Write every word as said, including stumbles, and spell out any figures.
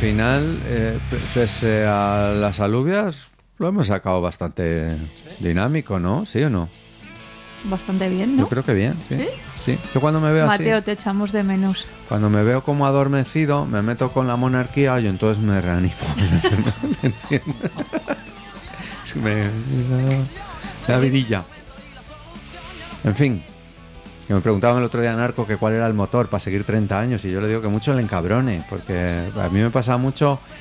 final, eh, pese a las alubias, lo hemos sacado bastante dinámico, ¿no? ¿Sí o no? Bastante bien, ¿no? Yo creo que bien, sí. ¿Sí? Sí. Yo cuando me veo Mateo, así, te echamos de menos. cuando me veo como adormecido, me meto con la monarquía y entonces me reanimo. ¿Me entiendes? me, la vidilla. En fin, que me preguntaban el otro día Narco que cuál era el motor para seguir treinta años y yo le digo que mucho el encabrone, porque a mí me pasa mucho